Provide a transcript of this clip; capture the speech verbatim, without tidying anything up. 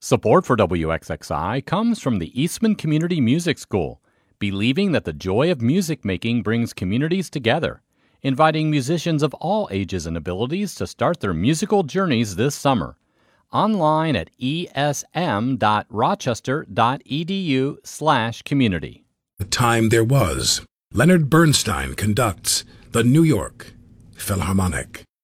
Support for W X X I comes from the Eastman Community Music School, believing that the joy of music making brings communities together, inviting musicians of all ages and abilities to start their musical journeys this summer. Online at esm.rochester.edu slash community. The time there was. Leonard Bernstein conducts the New York Philharmonic.